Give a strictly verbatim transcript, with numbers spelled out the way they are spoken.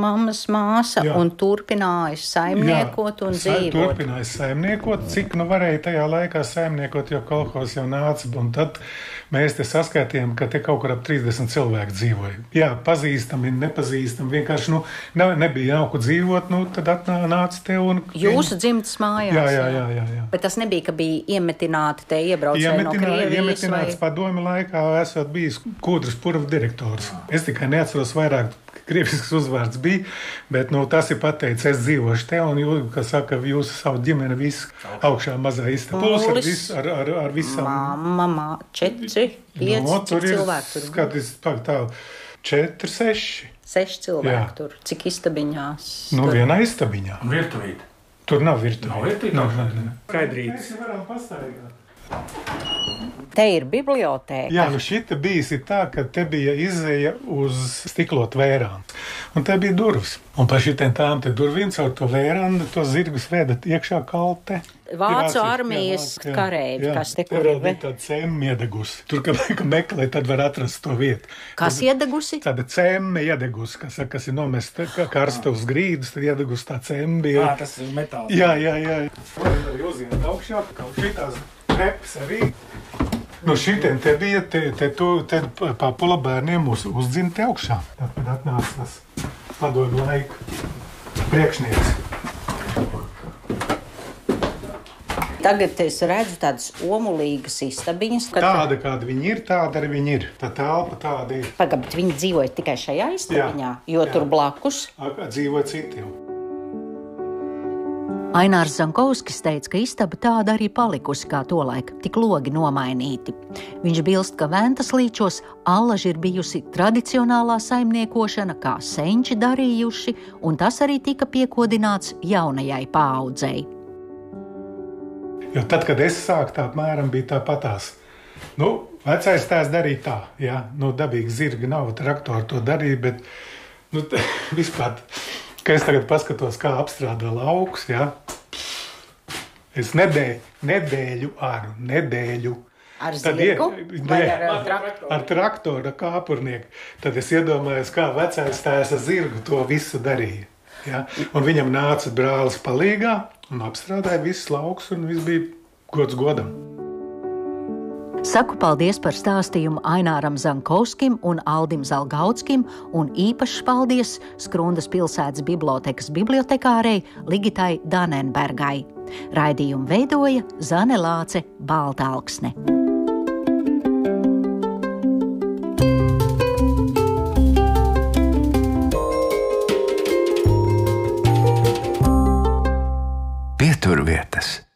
mammas māsa Jā. Un turpināja saimniekot un Jā, dzīvot. Turpināja saimniekot, cik nu varēja tajā laikā saimniekot, jo kolhos jau nāca. Un tad mēs te saskatījām, ka te kaut kur ap trīsdesmit cilvēku dzīvoja. Jā, pazīstami, nepazīstami, vienkārši nu, ne, nebija jauku dzīvot, nu tad atnāca te un... Jūsu dzimtas mājās? Jā, jā, jā, jā, jā. Bet tas nebija, ka bija iemetināti te iebraucēji Iemetinā, no Krievijas? Iemetināts vai... padomju laikā esot bijis Kūdras purva direktors. Es tikai neatceros vairāk, krievisks uzvārds bija, bet nu, tas ir pateicis, es dzīvošu te un jūs, kā saka, jūsu savu ģimeni visu augšā mazā istaba. Plus ar, vis, ar, ar, ar visam... Mamma, mā, četri, pieci, no, cik cilvēku tur? Skatis, tā, četri, seši. Seši cilvēki Jā. Tur. Cik istabiņās? Nu, tur? Vienā istabiņā. Virtuvīte. Tur nav virtuvīte. Nav virtuvīte? Nav, nav, nav. Skaidrītes. Mēs varam pastaigāt. Te ir bibliotēka. Jā, nu šita bijis ir tā, ka te bija izeja uz stiklot vērām. Un te bija durvis. Un pa šitiem tām te durvīm caur to vērānu to zirgus veda iekšā kalte. Vācu armijas karēvi, kas te kur ir. ir. Tur bija tāda cēma iedegusi. Tur, kad meklē, tad var atrast to vietu. Kas tad, iedegusi? Tāda cēma iedegusi, kas, kas ir nomesta karsta uz grīdas, tad iedegusi tā cēma bija. Jā, tas ir metāls. Jā, jā, jā. Var arī uzziet augšā, kaut šitās trepas arī. Nu šitiem te bija, te, te, tu, te papula bērniem uz, uzdzina te augšā. Tad, kad atnāca tas padomju laika priekšnieks. Tagad es redzu tādas omulīgas istabiņas. Kad... Tāda, kāda viņi ir, tāda arī viņi ir. Tā telpa tāda ir. Pagaid, viņi dzīvoja tikai šajā istabiņā, Jā, jo jā. tur blakus. Dzīvoja citiem. Ainārs Zankovskis teica, ka istaba tāda arī palikusi kā tolaik, tik logi nomainīti. Viņš bilst, ka Ventas līčos allaži ir bijusi tradicionālā saimniekošana, kā senči darījuši, un tas arī tika piekodināts jaunajai paaudzei. Jo tad, kad es sāku, tā apmēram bija tāpatās. Nu, vecais tās darīja tā, jā, nu, dabīgi zirgi nav, traktori to darīja, bet, nu, vispār... Ka es tagad paskatos, kā apstrādā laukus, ja? Es nedēļu, nedēļu ar nedēļu. Ar zirgu? Vai ar, ar traktoru? Ar traktoru, ar kāpurnieku. Tad es iedomājos, kā vecais tēvs ar zirgu to visu darīja. Ja? Un viņam nāca brālis palīgā un apstrādāja visus laukus un viss bija gods godam. Saku paldies par stāstījumu Aināram Zankovskim un Aldim Zalgautskim un īpašs paldies Skrundas pilsētas bibliotekas bibliotekārei Ligitai Danenbergai. Raidījumu veidoja Zane Lāce Baltalksne. Pieturvietas.